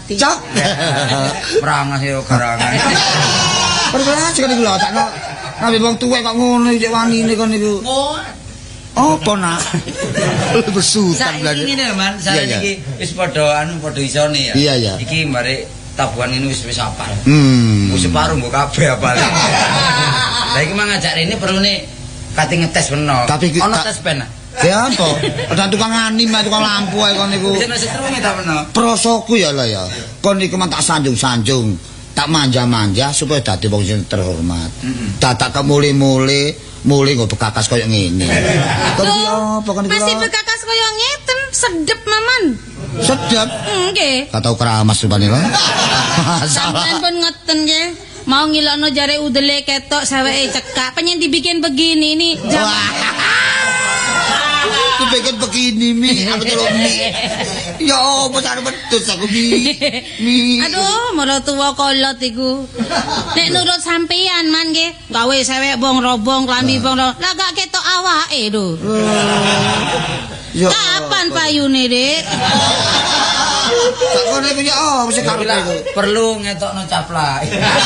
mati. Cok. Prangas ya garangan. Perbelas kan iku lho takno. Nabi wong tuwek kok ngono cek wanine kon niku. Apa nak? Besutan Saiki ngene Man, saya iki wis padha isone ya. Iya. Iki mari tabuhan ini wis apal. Wis separuh mbok kabeh apal. Lah iki mang ngajak rene perlune kate ngetes peno. Ono tes pen. Ya apa? Ada tukang anim, tukang lampu ae kon niku. Wis ana setrunge ta peno. Prosoku ya lah ya. Kon niku man tak sanjung-sanjung, tak manja-manja supaya dadi wong sing terhormat. Dadak kemuli-muli, muli nggo bekakas koyo ngene. Kok apa kon niku? Masih bekakas koyo ngeten, sedep Maman. Sedap. Nggih. Gak tau keramas rupane lho. Sampeyan pun ngeten nggih. Mau ngilokno jare udele ketok saweke cekak. Pengen dibikin begini ini. Dibikin begini Mi, aku tolong Mi. Ya apa cara wedhus aku Mi. Aduh, mertua kolot iku. Nek nurut sampeyan man nggih, gawe sewek bong robong, klambi bong robong. Lah gak ketok awake lho. Kapan payune, Dik? Tak kono iku ya mesti karepe iku. Perlu ngetokno caplak.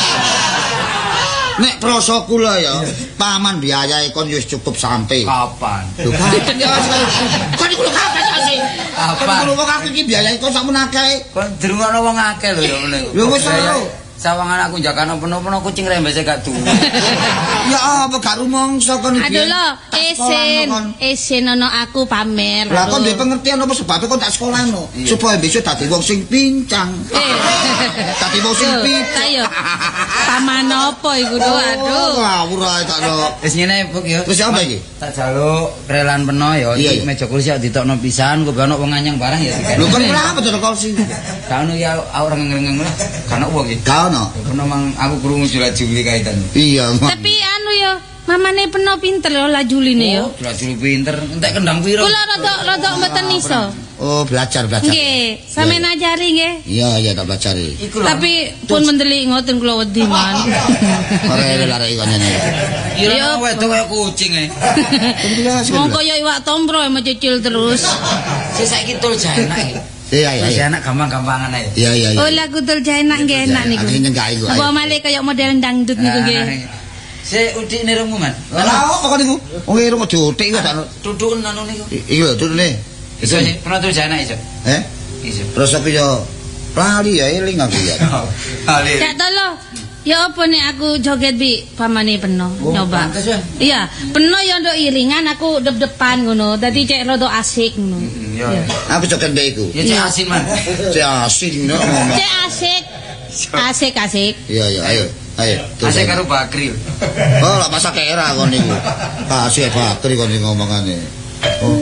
Nek prosoku lho ya, paman biayae kon wis cukup sampe. Kapan? Lho kapan ya? Kon iku lho kapan sih? Kapan? Kon kok iki biayae kon sakmun akeh. Kon dirungokno wong akeh lho ya ngene. Lho wis sawangan aku jakano peno-peno kucing rembese gak duwe. Ya apa gak rumangsa kon iki. Aduh lho, isin ono aku pamer. Lah kon duwe pengertian apa sebabnya kon tak sekolahno supaya besok dadi wong sing pincang. Dadi wong sing pincang. Ayo. Paman apa iku do? Aduh. Ngawur ae tak lho. Wis ngene Buk ya. Wis apa iki? Tak jaluk relan peno ya iki meja kursi ditokno pisan kok ono wong anyang barang ya. Lho kon kenapa to kursi? Kan ya orang ngeng-ngeng lah. Kan wong iki. Ono. Peno mang aku krungu jula-juli kaitan. Iya. Tapi anu ya, mamane peno pinter lho lajuline ya. Oh, jula-juli pinter. Entek kendang piro? Kula rada mboten iso. Oh, belajar. Nggih, sampeyan ajari nggih. Iya, tak pelajari. Tapi pun mendelik ngoten kula wedi man. Ora lare iki ngene. Iya, wedok kaya kucing e. Wong kaya iwak tompro mecicil terus. Sik saiki tul jaenak iki. Iya. Anak gampang-gampangan ae. Iya. Oh, lagu tul enak nggih enak niku. Aku nyenggak iku. Apa malih kaya model dangdut niku nggih. Sik udik nirungmu man. Lah apa kok niku? Wong irung kok diotik kok tak. Dudukun anu niku. Iya, dudune. Iso sih, pernah tul jaenak iso. Iso. Terus aku yo lali ya eling aku ya. Lali. Cak tolo. Ya apa nek aku joget bi pamane peno nyoba. Iya, peno ya nduk iringan aku dep-depan ngono. Dadi cek rada asik ngono. Iya. Apa joget mbek iku? Ya cek asin man. Cek asin no. Cek asik. Asik. Iya, ayo. Asik karo Bakri. Oh, lak masak era kon niku. Asik Bakri kon ngomongane.